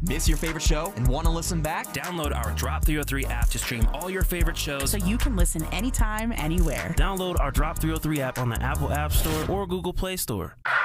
Miss your favorite show and want to listen back? Download our Drop 303 app to stream all your favorite shows so you can listen anytime, anywhere. Download our Drop 303 app on the Apple App Store or Google Play Store.